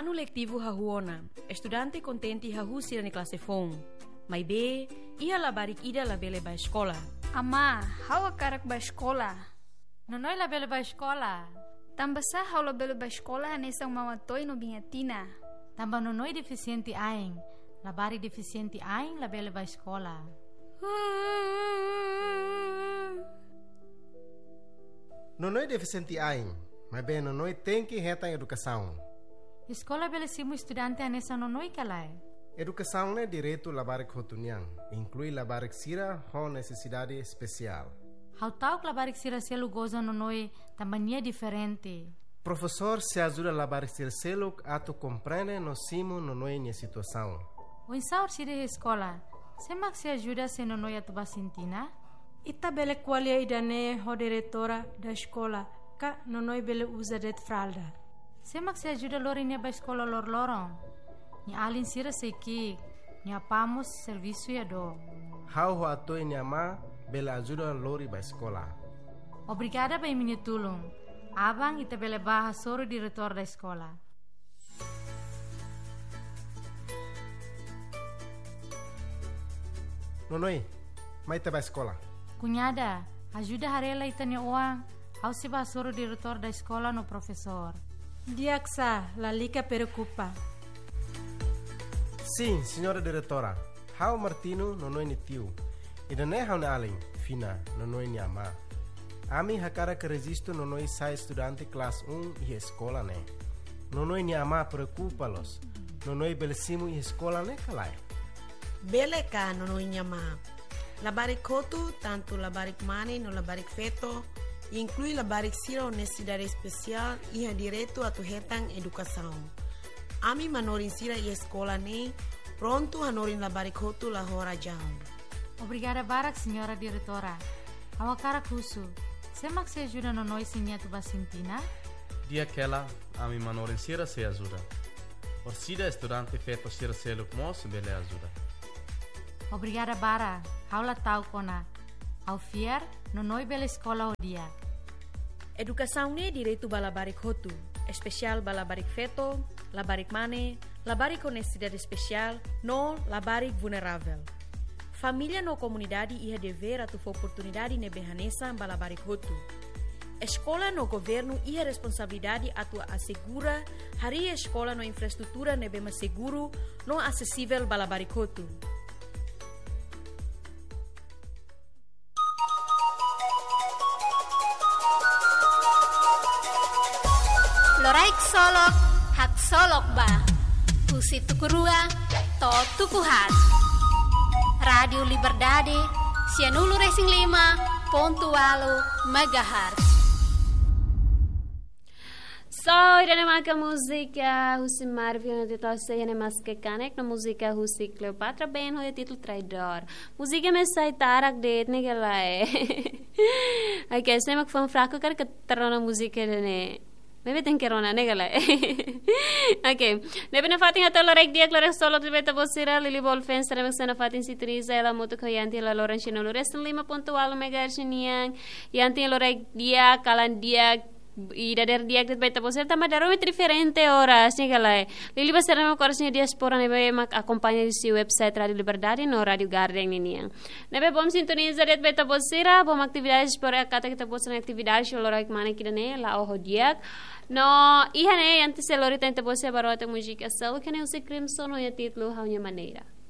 Ano letivo hahuona, estudante contenti hahusi na klase fong. May be, iha labarik ida labele ba escola. Ama, hawa karak ba escola? Nonoy labele ba escola? Tambasa haw labele ba escola hanesang mamatoy no bingatina. Tamba nonoy deficiente aing. Labari deficiente aing labele ba escola. Nonoy deficiente aing, mas bem nonoy tem que reta em educação. Escola bele simu estudante anesa nonoy kalai. Educação é direito labarik hotuniang, inclui labarik sira ho necessidade especial. How tau labarik sira selu goza nonoy tambania diferente. Professor se ajuda labarik sira seluk atu compreende no simu nonoy nia situação. O insaur sire escola, semak se ajuda se nonoy atuba sintina? Ita bele qualia idane ho diretora da escola, ka nonoy bele usa det fralda. Semak se ajuda lori nia ba escola lor lorong. Ni alin sira seki, ni apamos serviço ya do. How ho atoi nia ma bele ajuda lori ba escola. Obrigada ba minha tulung. Abang ita bele baha soro diretor da escola. Nonoy, mai te ba escola. Cunhada, ajuda harela itanya uang. Au se ba soro diretor da escola no professor. Diaksa, la lica preocupa. Sim, senhora diretora. How Martino nonoy ni tiu. Ida ne how na alin, fina, nonoy ni ama. Ami hakara que registro nonoy sai estudante classe 1 e escola ne. Nonoy ni ama preocupa-los. Nonoy belesimu e escola ne kalai. Bele ka nonoy ni ama. Labarik kotu, tanto labarik mani no labarik feto, inclui labarik sira necessidade especial e ha direito a tu hetang educação. Ami manorin sira e escola ne, pronto hanorin labarik kotu la hora jam. Obrigada barak, senhora diretora. Awakara kusu. Semak se ajuda no noi sinha tu basintina? Dia aquela, ami manorin sira se ajuda. Orsida estudante feto sira se lukmos bele ajuda. Obrigada bara. Haula tau kona. Au fier, no noi bela escola o dia. Educação ne direito ba labarik hotu, especial ba labarik feto, labarik mane, labarik com necessidade especial, no labarik vulnerável. Família no comunidade iha dever atu oportunidade ne behanesa ba labarik hotu. Escola no governo iha responsabilidade atu assegura hari escola no infraestrutura ne bema seguro no acessível ba labarik hotu. Loraik solok, hak solok ba. Husi tukurua, to tukuhat. Radio Liberdade, Sianulu Racing 5.8 MHz. So, irene maka música Husi Marvin, no título Sehene Maskekanek, na música Husi Cleopatra Ben, no título Traidor. Música me sai tarak det, negalai. Ai, que se mak fan fraco, cara que tarona música dene. Maybe tem que rona negala. Okay. Nebe na fating ato lorek dia klorek solo de beta bosira Lili Bolfen sera na fating sitriza ela moto kayanti la loran chino lores 5.8 MHz niang yanti lorek dia kalan dia ida der dia que beta bosira tama darometri diferente horas negala. Lili basera ma korasnya diaspora nebe mak acompanha di website Radio Liberdade no Radio Garden niang. Nebe bom sintoniza det beta bosira bom atividades por kata kita bosira atividades lorek mana kidane la oho dia. No, ihane antes se lorita inte você barota música solo que nem o Crimson no título haunya maneira.